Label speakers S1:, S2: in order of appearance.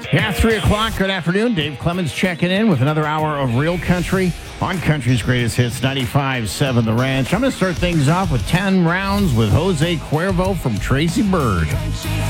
S1: Yeah, 3 o'clock. Good afternoon. Dave Clemens checking in with another hour of Real Country on Country's Greatest Hits, 95.7 The Ranch. I'm going to start things off with 10 rounds with Jose Cuervo from Tracy Bird.